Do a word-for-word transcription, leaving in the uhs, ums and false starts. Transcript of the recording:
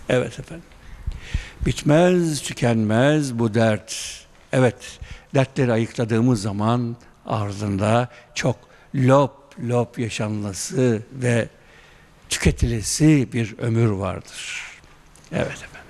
Evet efendim. Bitmez, tükenmez bu dert. Evet, dertleri ayıkladığımız zaman ardında çok lop lop yaşanması ve tüketilesi bir ömür vardır. Evet efendim.